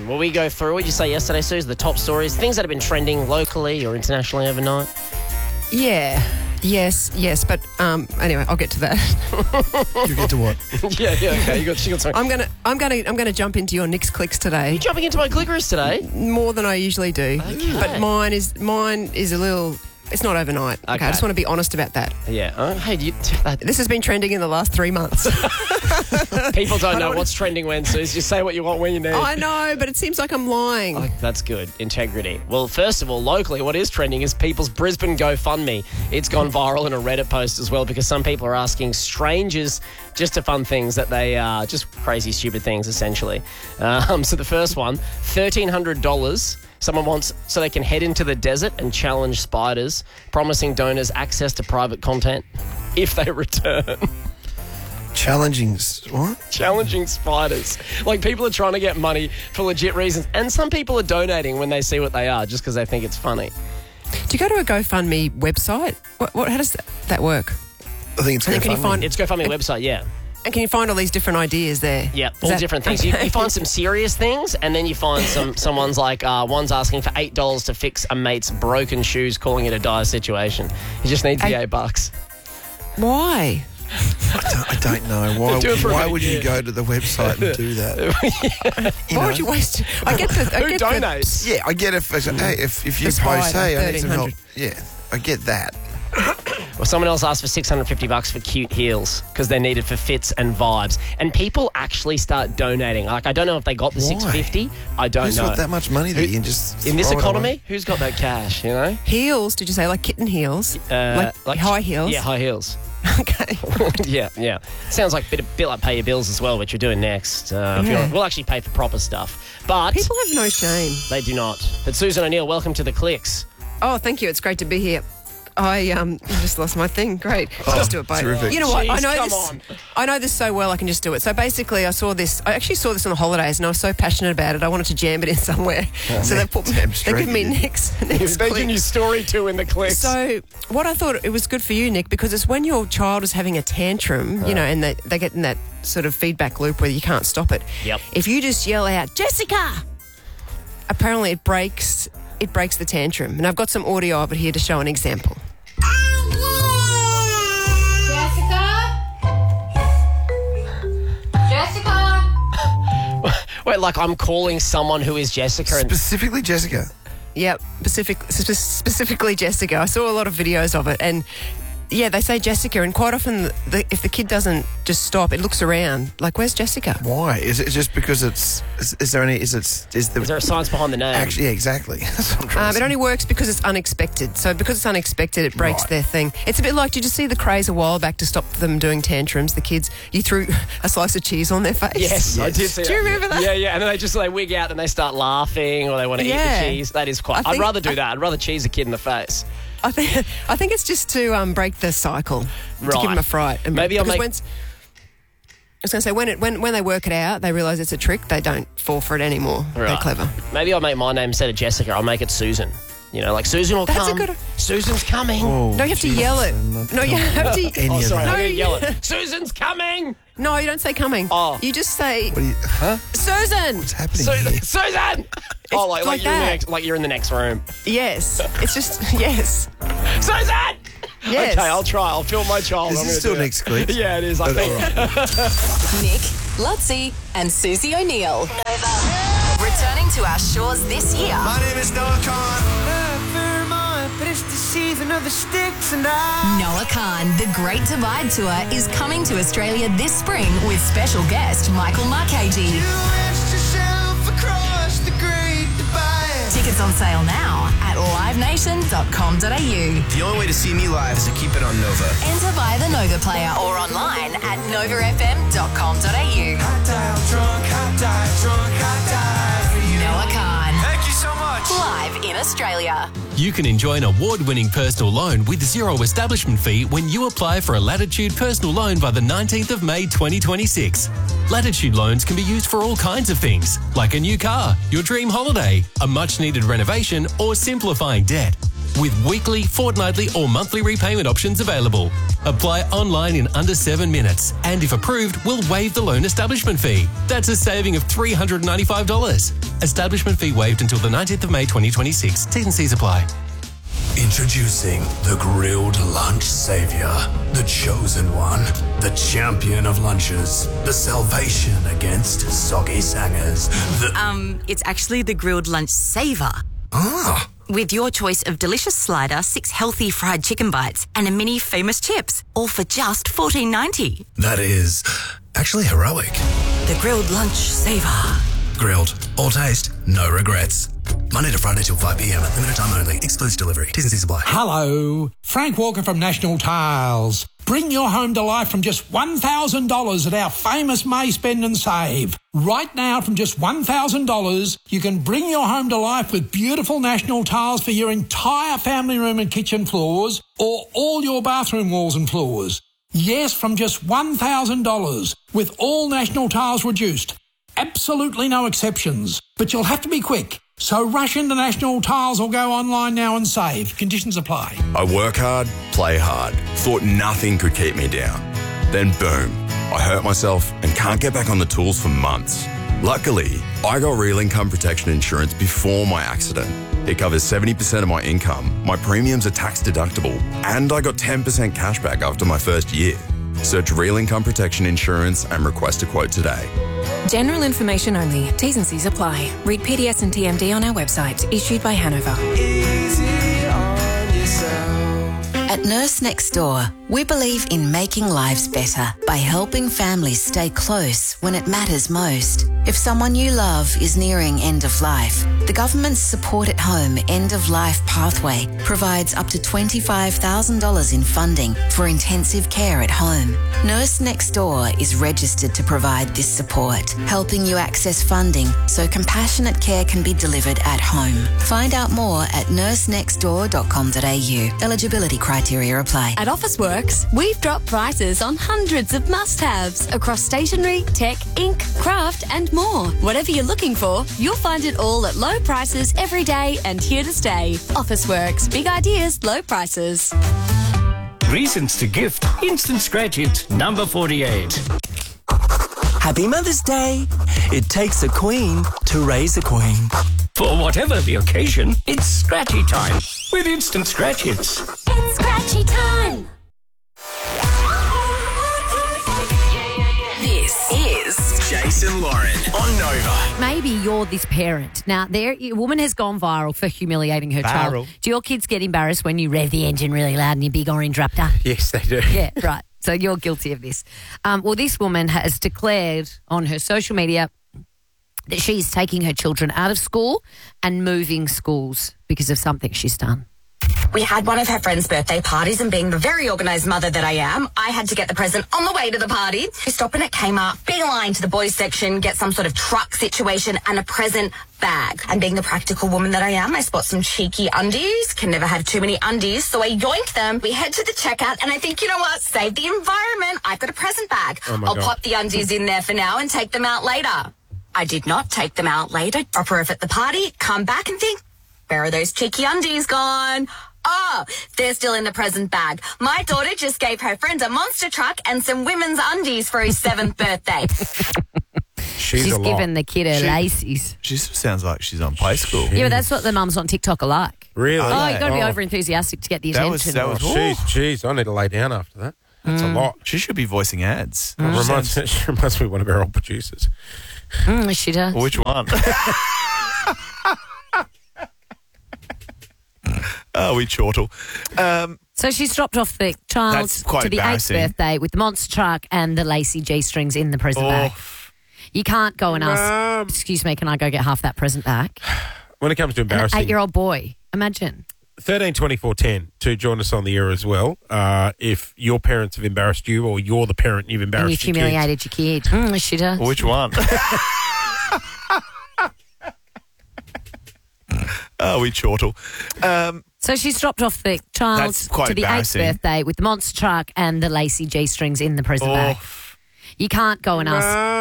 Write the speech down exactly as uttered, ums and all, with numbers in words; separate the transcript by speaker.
Speaker 1: fun. Will we go through what you say yesterday, Suze? The top stories, things that have been trending locally or internationally overnight?
Speaker 2: Yeah. Yes, yes, but um, anyway, I'll get to that.
Speaker 3: You get to what?
Speaker 1: yeah, yeah, okay. You got, you got something.
Speaker 2: I'm gonna, I'm gonna, I'm gonna jump into your Nick's clicks today.
Speaker 1: You're jumping into my clickers today?
Speaker 2: More than I usually do,
Speaker 1: Okay.
Speaker 2: but mine is mine is a little. It's not overnight. Okay,
Speaker 1: Okay.
Speaker 2: I just want to be honest about that.
Speaker 1: Yeah. Oh, hey, do you, that,
Speaker 2: This has been trending in the last three months.
Speaker 1: people don't
Speaker 2: I
Speaker 1: know
Speaker 2: don't
Speaker 1: what's trending when, Suze. Just say what you want when you need.
Speaker 2: I know, but it seems like I'm lying.
Speaker 1: Oh, that's good. Integrity. Well, first of all, locally, what is trending is people's Brisbane GoFundMe. It's gone viral in a Reddit post as well because some people are asking strangers just to fund things that they are just crazy, stupid things, essentially. Um, so the first one, thirteen hundred dollars. Someone wants so they can head into the desert and challenge spiders, promising donors access to private content if they return.
Speaker 3: Challenging, s- what?
Speaker 1: Challenging spiders. Like, people are trying to get money for legit reasons. And some people are donating when they see what they are just because they think it's funny.
Speaker 2: Do you go to a GoFundMe website? What, what, how does that, that work?
Speaker 3: I think it's
Speaker 2: And then can you
Speaker 3: GoFundMe.
Speaker 2: find-
Speaker 1: It's GoFundMe website, yeah.
Speaker 2: And can you find all these different ideas there?
Speaker 1: Yeah,
Speaker 2: Is
Speaker 1: all
Speaker 2: that-
Speaker 1: different things. You, you find some serious things, and then you find some someone's like, uh, one's asking for eight dollars to fix a mate's broken shoes, calling it a dire situation. He just needs the
Speaker 2: Eight-
Speaker 1: eight bucks.
Speaker 2: Why?
Speaker 3: I don't, I don't know. Why,
Speaker 1: Do it for a
Speaker 3: why
Speaker 1: bit,
Speaker 3: would
Speaker 1: yeah.
Speaker 3: you go to the website and do that? You
Speaker 2: Why
Speaker 3: know?
Speaker 2: would you waste? I get the. I
Speaker 1: Who
Speaker 2: get
Speaker 1: donates?
Speaker 3: Yeah, I get if, hey, if, if you
Speaker 2: The
Speaker 3: post,
Speaker 2: spider,
Speaker 3: hey, I need some help.
Speaker 2: thirteen hundred.
Speaker 3: Yeah, I get that.
Speaker 1: Well, someone else asked for six hundred fifty bucks for cute heels because they're needed for fits and vibes. And people actually start donating. Like, I don't know if they got the
Speaker 3: Why?
Speaker 1: six hundred fifty. I don't
Speaker 3: Who's
Speaker 1: know.
Speaker 3: got that much money that you can just
Speaker 1: In this
Speaker 3: throw it
Speaker 1: economy,
Speaker 3: away?
Speaker 1: who's got that cash, you know?
Speaker 2: Heels? Did you say like kitten heels?
Speaker 1: Uh,
Speaker 2: like, high heels?
Speaker 1: Yeah, high heels.
Speaker 2: Okay.
Speaker 1: yeah, yeah. Sounds like a bit, a bit like pay your bills as well, which you're doing next. Uh, if
Speaker 2: Yeah.
Speaker 1: you're, we'll actually pay for proper stuff. But
Speaker 2: People have no shame.
Speaker 1: they do not. But Susan O'Neill, welcome to the Clicks.
Speaker 2: Oh, thank you. It's great to be here. I um just lost my thing. Great. I'll just do it both.
Speaker 3: terrific.
Speaker 2: You know what? I
Speaker 1: Jeez,
Speaker 2: know
Speaker 1: come
Speaker 2: this.
Speaker 1: on.
Speaker 2: I know this so well. I can just do it. So basically, I saw this. I actually saw this on the holidays, and I was so passionate about it. I wanted to jam it in somewhere. so they put.
Speaker 3: damn
Speaker 2: They
Speaker 3: straight
Speaker 2: give me
Speaker 3: you did.
Speaker 2: next. next
Speaker 1: They
Speaker 2: click.
Speaker 1: give you story two in the Clicks.
Speaker 2: So what I thought it was good for you, Nick, because it's when your child is having a tantrum, you know, and they, they get in that sort of feedback loop where you can't stop it.
Speaker 1: Yep.
Speaker 2: If you just yell out, Jessica, apparently it breaks it breaks the tantrum. And I've got some audio of it here to show an example.
Speaker 1: Wait, like I'm calling someone who is Jessica and
Speaker 3: Specifically Jessica.
Speaker 2: Yep, specific, spe- specifically Jessica. I saw a lot of videos of it, and yeah, they say Jessica, and quite often, the, if the kid doesn't just stop, it looks around like, "Where's Jessica?"
Speaker 3: Why? Is it just because it's? Is, is there any? Is it? Is there?
Speaker 1: is there a science behind the name?
Speaker 3: Actually, yeah, exactly. That's what I'm trying
Speaker 2: Um,
Speaker 3: to
Speaker 2: it
Speaker 3: say.
Speaker 2: only works because it's unexpected. So because it's unexpected, it breaks
Speaker 3: Right.
Speaker 2: their thing. It's a bit like, did you see the craze a while back to stop them doing tantrums? The kids, you threw a slice of cheese on their face.
Speaker 1: Yes, I
Speaker 3: Yes.
Speaker 1: did see
Speaker 2: Do you
Speaker 1: that.
Speaker 2: remember that?
Speaker 1: Yeah, yeah. And then they just they wig out and they start laughing or they want to eat
Speaker 2: Yeah.
Speaker 1: the cheese. That is quite.
Speaker 2: I
Speaker 1: I'd
Speaker 2: think-
Speaker 1: rather do that. I'd rather cheese a kid in the face.
Speaker 2: I think I think it's just to um, break the cycle, to
Speaker 1: Right.
Speaker 2: give them a fright. And
Speaker 1: Maybe I'll
Speaker 2: because
Speaker 1: make-
Speaker 2: when, I was going to say when it when when they work it out, they realise it's a trick. They don't fall for it anymore. They're
Speaker 1: Right.
Speaker 2: clever.
Speaker 1: Maybe I'll make my name instead of Jessica. I'll make it Susan. You know, like Susan will
Speaker 2: That's a
Speaker 1: come.
Speaker 2: good-
Speaker 1: Susan's coming.
Speaker 3: Oh,
Speaker 2: No, you have to
Speaker 3: Jesus,
Speaker 2: yell it.
Speaker 3: I'm not
Speaker 2: No, you have to.
Speaker 3: Any
Speaker 1: Oh,
Speaker 3: of
Speaker 1: sorry,
Speaker 3: that.
Speaker 1: I'm going to
Speaker 2: No,
Speaker 1: yell
Speaker 2: you-
Speaker 1: it. Susan's coming.
Speaker 2: No, you don't say coming.
Speaker 1: Oh.
Speaker 2: You just say
Speaker 3: What are you, huh?
Speaker 2: Susan.
Speaker 3: What's happening
Speaker 1: Su-
Speaker 3: here?
Speaker 1: Susan. Oh, like, like,
Speaker 2: like
Speaker 1: you're in the
Speaker 2: that.
Speaker 1: next, like you're in the next room.
Speaker 2: Yes, it's just yes,
Speaker 1: Susan.
Speaker 2: yes.
Speaker 1: Okay, I'll try. I'll film my child.
Speaker 3: Is
Speaker 1: I'm
Speaker 3: this
Speaker 1: gonna
Speaker 3: still
Speaker 1: do it.
Speaker 3: next clip?
Speaker 1: Yeah, it is. I
Speaker 3: Oh,
Speaker 1: think.
Speaker 3: all right.
Speaker 4: Nick, Lutzi, and Susie O'Neill. Returning to our shores this year.
Speaker 5: My name is Noah Khan. Vermont, but it's the season of the sticks and I.
Speaker 4: Noah Khan, the Great Divide Tour, is coming to Australia this spring with special guest Michael Marchese.
Speaker 5: You rest yourself across the Great Divide.
Speaker 4: Tickets on sale now at live nation dot com dot a u.
Speaker 6: The only way to see me live is to keep it on Nova.
Speaker 4: Enter via the Nova player or online at nova f m dot com dot a u.
Speaker 5: Hot dial drunk, hot dial drunk, hot dial for you.
Speaker 4: Noah Khan,
Speaker 5: Thank you so much.
Speaker 4: live in Australia.
Speaker 7: You can enjoy an award-winning personal loan with zero establishment fee when you apply for a Latitude personal loan by the nineteenth of May twenty twenty-six. Latitude loans can be used for all kinds of things, like a new car, your dream holiday, a much-needed renovation, or simplifying debt. With weekly, fortnightly, or monthly repayment options available. Apply online in under seven minutes, and if approved, we'll waive the loan establishment fee. That's a saving of three hundred ninety-five dollars. Establishment fee waived until the nineteenth of May twenty twenty-six. T's and C's apply.
Speaker 8: Introducing the grilled lunch savior, the chosen one, the champion of lunches, the salvation against soggy sangers. The
Speaker 9: Um, it's actually the grilled lunch saver.
Speaker 8: ah,
Speaker 9: With your choice of delicious slider, six healthy fried chicken bites, and a mini famous chips, all for just fourteen ninety.
Speaker 8: that is actually heroic.
Speaker 9: The grilled lunch saver.
Speaker 8: Grilled, all taste, no regrets. Monday to Friday till five p m. Limited time only. Excludes delivery. T's and C's apply.
Speaker 10: Hello, Frank Walker from National Tiles. Bring your home to life from just one thousand dollars at our famous May Spend and Save. Right now, from just one thousand dollars, you can bring your home to life with beautiful National Tiles for your entire family room and kitchen floors, or all your bathroom walls and floors. Yes, from just one thousand dollars, with all National Tiles reduced. Absolutely no exceptions. But you'll have to be quick. So rush into National Tiles or go online now and save. Conditions apply.
Speaker 11: I work hard, play hard. Thought nothing could keep me down. Then boom, I hurt myself and can't get back on the tools for months. Luckily, I got real income protection insurance before my accident. It covers seventy percent of my income, my premiums are tax deductible, and I got ten percent cash back after my first year. Search Real Income Protection Insurance and request a quote today.
Speaker 12: General information only. T's and C's apply. Read P D S and T M D on our website. Issued by Hanover.
Speaker 5: Easy on yourself.
Speaker 13: At Nurse Next Door, we believe in making lives better by helping families stay close when it matters most. If someone you love is nearing end of life, the government's Support at Home End of Life Pathway provides up to twenty-five thousand dollars in funding for intensive care at home. Nurse Next Door is registered to provide this support, helping you access funding so compassionate care can be delivered at home. Find out more at nurse next door dot com dot a u. Eligibility criteria apply.
Speaker 14: At Officeworks, we've dropped prices on hundreds of must-haves across stationery, tech, ink, craft and more. Whatever you're looking for, you'll find it all at low prices every day and here to stay. Officeworks, big ideas, low prices.
Speaker 15: Reasons to gift. Instant Scratch It, number forty-eight.
Speaker 16: Happy Mother's Day. It takes a queen to raise a queen.
Speaker 15: For whatever the occasion, it's Scratchy time with Instant Scratch Hits.
Speaker 14: It's Scratchy time.
Speaker 4: This is
Speaker 6: Jason Lauren on Nova.
Speaker 17: Maybe you're this parent. Now, there, a woman has gone viral for humiliating her
Speaker 18: Viral.
Speaker 17: child. Do your kids get embarrassed when you rev the engine really loud in your big orange Raptor?
Speaker 18: Yes, they do.
Speaker 17: Yeah, right. So you're guilty of this. Um, well, this woman has declared on her social media that she's taking her children out of school and moving schools because of something she's done.
Speaker 9: We had one of her friend's birthday parties, and being the very organised mother that I am, I had to get the present on the way to the party. We stop in at Kmart, big line to the boys section, get some sort of truck situation and a present bag. And being the practical woman that I am, I spot some cheeky undies. Can never have too many undies, so I yoink them. We head to the checkout, and I think, you know what? Save the environment. I've got a present bag.
Speaker 18: Oh my
Speaker 9: I'll
Speaker 18: God.
Speaker 9: pop the undies in there for now and take them out later. I did not take them out later. Drop her off at the party, come back and think, where are those cheeky undies gone? Oh, they're still in the present bag. My daughter just gave her friend a monster truck and some women's undies for his seventh birthday.
Speaker 18: She's,
Speaker 17: She's
Speaker 18: a lot.
Speaker 17: given the kid her
Speaker 3: She-
Speaker 17: laces.
Speaker 3: She sounds like she's on play school.
Speaker 17: Yeah, but that's what the mums on TikTok are like.
Speaker 18: Really?
Speaker 17: Oh, you've got to be
Speaker 18: Oh.
Speaker 17: over enthusiastic to get the
Speaker 3: That was-
Speaker 17: attention.
Speaker 3: that was-
Speaker 18: Oh, jeez, jeez, I need to lay down after that. That's a lot.
Speaker 3: She should be voicing ads.
Speaker 18: It reminds, she reminds me of one of our old producers.
Speaker 17: Mm, she does.
Speaker 3: Which one? Oh, we chortle. Um,
Speaker 17: So she's dropped off the child
Speaker 3: That's quite
Speaker 17: to the eighth
Speaker 3: embarrassing.
Speaker 17: birthday with the monster truck and the lacy G-strings in the present
Speaker 3: Oh.
Speaker 17: bag. You can't go and ask,
Speaker 18: Um,
Speaker 17: excuse me, can I go get half that present back?
Speaker 18: When it comes to
Speaker 17: An
Speaker 18: embarrassing,
Speaker 17: eight-year-old boy. Imagine.
Speaker 18: thirteen twenty-four ten to join us on the air as well. Uh, if your parents have embarrassed you, or you're the parent and you've
Speaker 17: And
Speaker 18: embarrassed
Speaker 17: you've
Speaker 18: your kids.
Speaker 17: humiliated your kid. Mm, she does.
Speaker 3: which one? Oh, we chortle. Um,
Speaker 17: So she's dropped off the child
Speaker 3: That's quite
Speaker 17: to the eighth
Speaker 3: embarrassing.
Speaker 17: birthday with the monster truck and the lacy G-strings in the present
Speaker 3: Oh.
Speaker 17: bag. You can't go and ask,